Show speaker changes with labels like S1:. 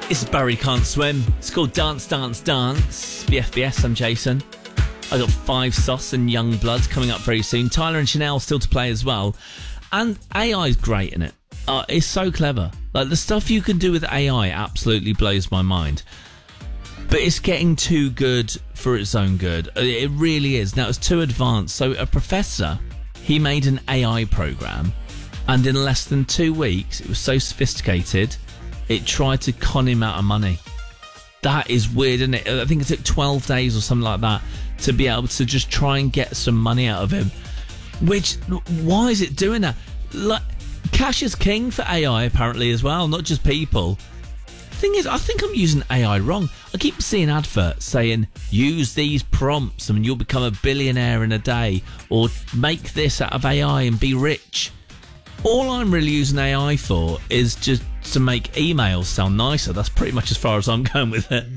S1: It's Barry Can't Swim. It's called Dance, Dance, Dance. BFBS, I'm Jason. I got 5 Sauce and Young Blood coming up very soon. Tyler and Chanel still to play as well. And AI's great in it. It's so clever. Like, the stuff you can do with AI absolutely blows my mind. But it's getting too good for its own good. It really is. Now, it's too advanced. So a professor, he made an AI program, and in less than 2 weeks, it was so sophisticated, it tried to con him out of money. That is weird, isn't it? I think it took 12 days or something like that to be able to just try and get some money out of him. Which, why is it doing that? Like, cash is king for AI apparently as well, not just people. Thing is, I think I'm using AI wrong. I keep seeing adverts saying, use these prompts and you'll become a billionaire in a day, or make this out of AI and be rich. All I'm really using AI for is just to make emails sound nicer. That's pretty much as far as I'm going with it.